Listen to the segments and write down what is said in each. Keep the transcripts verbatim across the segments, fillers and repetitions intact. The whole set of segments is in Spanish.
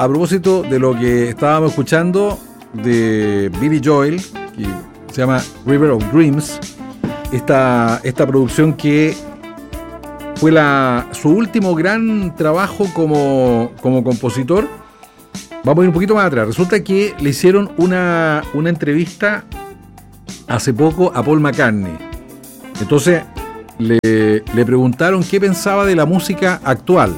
a propósito de lo que estábamos escuchando de Billy Joel, que se llama River of Dreams, esta, esta producción que fue la, su último gran trabajo como, como compositor. Vamos a ir un poquito más atrás. Resulta que le hicieron una, una entrevista hace poco a Paul McCartney. Entonces le, le preguntaron qué pensaba de la música actual.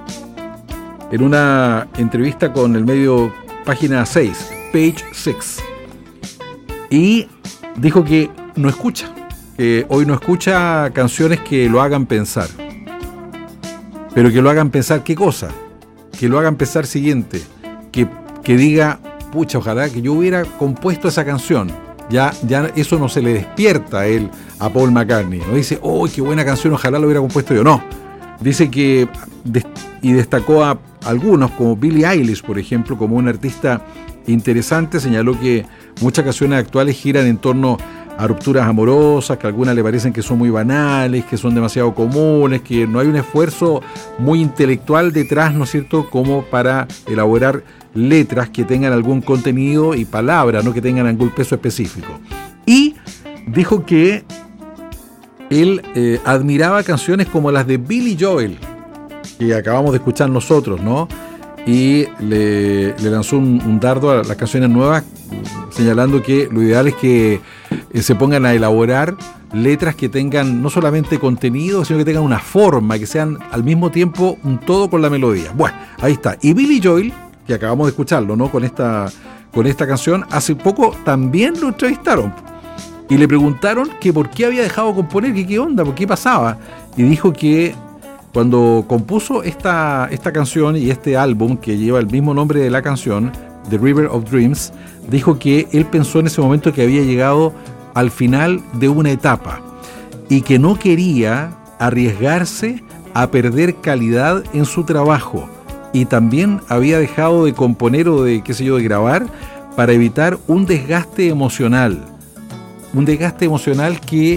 En una entrevista con el medio Página seis, Page seis. Y dijo que no escucha, que hoy no escucha canciones que lo hagan pensar. Pero que lo hagan pensar ¿qué cosa? Que lo hagan pensar siguiente, que, que diga, pucha, ojalá que yo hubiera compuesto esa canción. Ya, ya eso no se le despierta a él, a Paul McCartney. No dice, oh, qué buena canción, ojalá lo hubiera compuesto yo. No. Dice que, y destacó a algunos, como Billie Eilish, por ejemplo, como un artista interesante. Señaló que muchas canciones actuales giran en torno a rupturas amorosas, que a algunas le parecen que son muy banales, que son demasiado comunes, que no hay un esfuerzo muy intelectual detrás, ¿no es cierto?, como para elaborar letras que tengan algún contenido y palabras, no que tengan algún peso específico. Y dijo que él eh, admiraba canciones como las de Billy Joel, que acabamos de escuchar nosotros, ¿no? Y le, le lanzó un, un dardo a las canciones nuevas, señalando que lo ideal es que eh, se pongan a elaborar letras que tengan no solamente contenido, sino que tengan una forma, que sean al mismo tiempo un todo con la melodía. Bueno, ahí está. Y Billy Joel, que acabamos de escucharlo, ¿no?, con esta, con esta canción, hace poco también lo entrevistaron. Y le preguntaron que por qué había dejado de componer, que qué onda, por qué pasaba. Y dijo que cuando compuso esta, esta canción y este álbum que lleva el mismo nombre de la canción, The River of Dreams, dijo que él pensó en ese momento que había llegado al final de una etapa y que no quería arriesgarse a perder calidad en su trabajo, y también había dejado de componer o de, qué sé yo, de grabar para evitar un desgaste emocional, un desgaste emocional que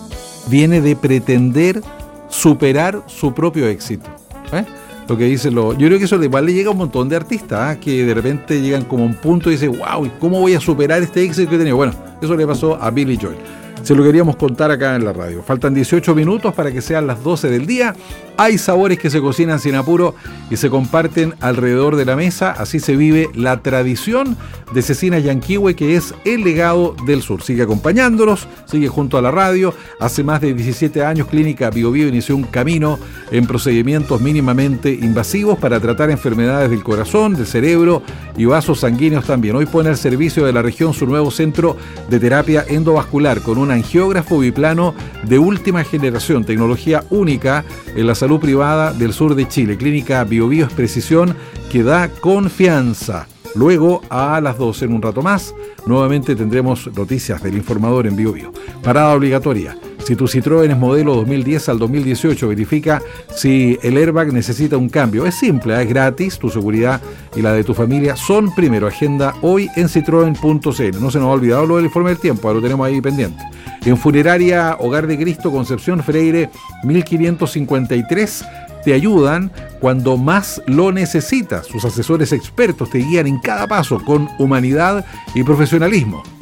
viene de pretender superar su propio éxito. ¿Eh? Lo que dicen los... Yo creo que eso igual le llega a un montón de artistas, ¿eh? Que de repente llegan como a un punto y dicen, wow, ¿cómo voy a superar este éxito que he tenido? Bueno, eso le pasó a Billy Joel. Se lo queríamos contar acá en la radio. Faltan dieciocho minutos para que sean las doce del día. Hay sabores que se cocinan sin apuro y se comparten alrededor de la mesa. Así se vive la tradición de Cecina Yanquihue, que es el legado del sur. Sigue acompañándonos, sigue junto a la radio. Hace más de diecisiete años, Clínica Bio Bio inició un camino en procedimientos mínimamente invasivos para tratar enfermedades del corazón, del cerebro y vasos sanguíneos también. Hoy pone al servicio de la región su nuevo centro de terapia endovascular con un angiógrafo biplano de última generación, tecnología única en la salud privada del sur de Chile. Clínica Bio Bio es precisión que da confianza. Luego, a las doce, en un rato más, nuevamente tendremos noticias del informador en Bio Bio. Parada obligatoria. Si tu Citroën es modelo dos mil diez al dos mil dieciocho, verifica si el airbag necesita un cambio. Es simple, es gratis, tu seguridad y la de tu familia son primero. Agenda hoy en citroen punto c l. No se nos ha olvidado lo del informe del tiempo, ahora lo tenemos ahí pendiente. En Funeraria Hogar de Cristo, Concepción Freire, mil quinientos cincuenta y tres, te ayudan cuando más lo necesitas. Sus asesores expertos te guían en cada paso con humanidad y profesionalismo.